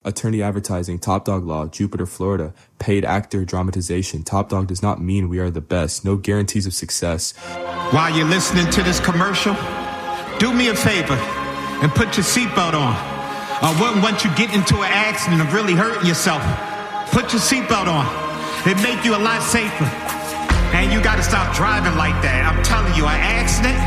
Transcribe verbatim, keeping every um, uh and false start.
Attorney Advertising, Top Dog Law, Jupiter, Florida. Paid actor, dramatization. Top Dog does not mean we are the best. No guarantees of success. While you're listening to this commercial, do me a favor and put your seatbelt on. I wouldn't want you get into an accident of really hurting yourself. Put your seatbelt on. It'd make you a lot safer. And you gotta stop driving like that. I'm telling you, an accident